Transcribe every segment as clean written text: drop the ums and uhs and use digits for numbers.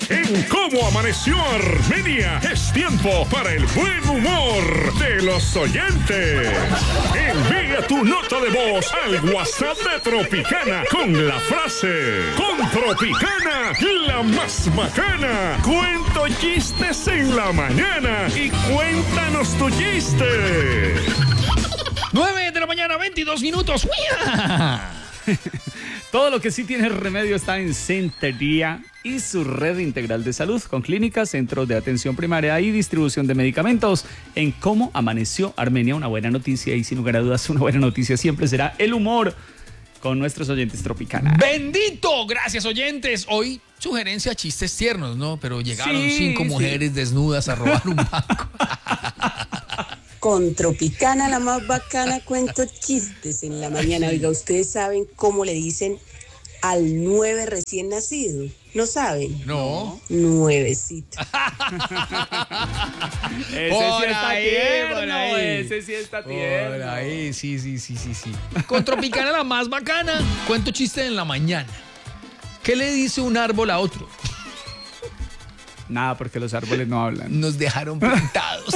En Cómo Amaneció Armenia es tiempo para el buen humor de los oyentes. Envía tu nota de voz al WhatsApp de Tropicana con la frase: con Tropicana, la más bacana. Cuento chistes en la mañana y cuéntanos tu chiste. 9 de la mañana, 22 minutos. Todo lo que sí tiene remedio está en Centria y su red integral de salud, con clínicas, centros de atención primaria y distribución de medicamentos. En Cómo Amaneció Armenia, una buena noticia, y sin lugar a dudas una buena noticia siempre será el humor con nuestros oyentes Tropicana. ¡Bendito! Gracias, oyentes. Hoy sugerencia chistes tiernos, ¿no? Pero llegaron 5 mujeres desnudas a robar un banco. Con Tropicana, la más bacana, cuento chistes en la mañana. Oiga, ¿ustedes saben cómo le dicen al 9 recién nacido? ¿No saben? No. Nuevecito. Ese sí está tierno, ese sí está tierno. Por ahí, sí. Con Tropicana, la más bacana, cuento chiste en la mañana. ¿Qué le dice un árbol a otro? Nada, porque los árboles no hablan. Nos dejaron plantados.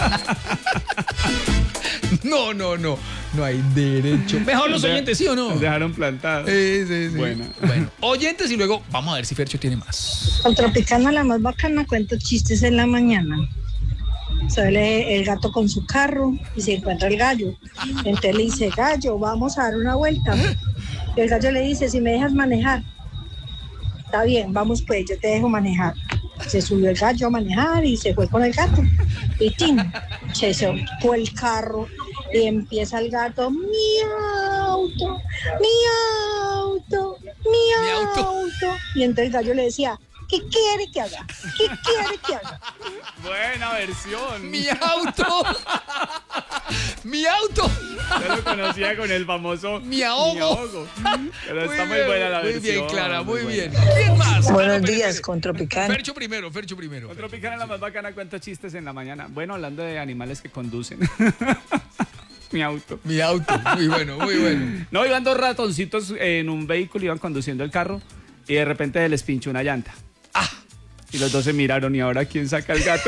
No hay derecho. Mejor los oyentes, ¿sí o no? Nos dejaron plantados. Sí. Bueno, oyentes, y luego vamos a ver si Fercho tiene más. Con Tropicana, la más bacana, cuento chistes en la mañana. Sale el gato con su carro y se encuentra el gallo. Entonces le dice: gallo, vamos a dar una vuelta. Y el gallo le dice: si me dejas manejar. Está bien, vamos pues, yo te dejo manejar. Se subió el gallo a manejar y se fue con el gato. Y ¡tin! Se soltó el carro y empieza el gato: mi auto, mi auto, mi auto. Y entonces el gallo le decía: ¿qué quiere que haga? ¿Qué quiere que haga? buena versión. Mi auto. Mi auto. Yo lo conocía con el famoso Mi ahogo. Pero está muy buena la versión. Muy bien, Clara, muy bien. ¿Quién más? Buenos días, con Tropicana. Fercho primero. Con Tropicana, la más bacana, cuento chistes en la mañana. Bueno, hablando de animales que conducen. Mi auto. Muy bueno. No, iban 2 ratoncitos en un vehículo, iban conduciendo el carro y de repente les pinchó una llanta. Y los 2 se miraron, ¿y ahora quién saca el gato?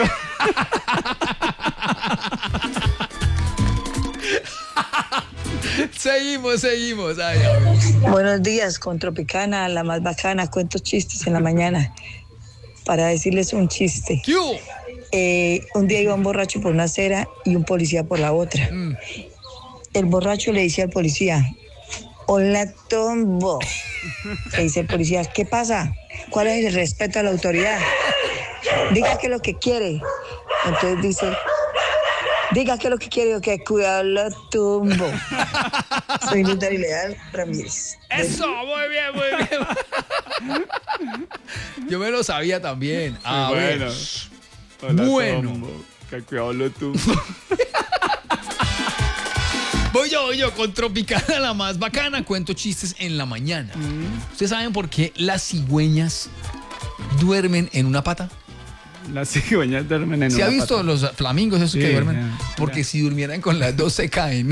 Seguimos. Buenos días, con Tropicana, la más bacana, cuento chistes en la mañana. Para decirles un chiste. ¿Qué hubo? Un día iba un borracho por una acera y un policía por la otra. El borracho le dice al policía: hola, tombo. Le dice el policía: ¿qué pasa? ¿Cuál es el respeto a la autoridad? Diga qué es lo que quiere. Entonces dice: diga qué es lo que quiere, que cuidado lo tumbo. Soy Luz Leal Ramírez. Eso, muy bien. Yo me lo sabía también. Bueno. Hola, bueno. Tombo, que cuidado lo tumbo. Voy yo, con Tropicana, la más bacana, cuento chistes en la mañana. ¿Ustedes saben por qué las cigüeñas duermen en una pata? Las cigüeñas duermen en una pata. ¿Se ha visto los flamingos esos que duermen? Porque si durmieran con las 2 se caen.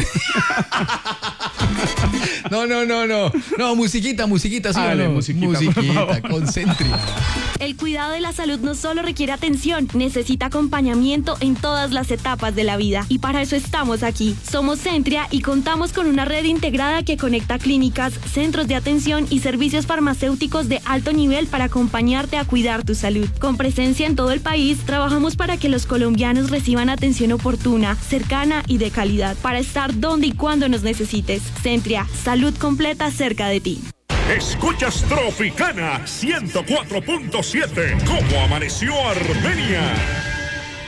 No, musiquita, ¿sí o no? Musiquita, con Centria. El cuidado de la salud no solo requiere atención, necesita acompañamiento en todas las etapas de la vida. Y para eso estamos aquí. Somos Centria y contamos con una red integrada que conecta clínicas, centros de atención y servicios farmacéuticos de alto nivel para acompañarte a cuidar tu salud. Con presencia en todo el país, trabajamos para que los colombianos reciban atención oportuna, cercana y de calidad, para estar donde y cuando nos necesites. Centria, salud completa cerca de ti. Escuchas Tropicana 104.7. ¿Cómo amaneció Armenia?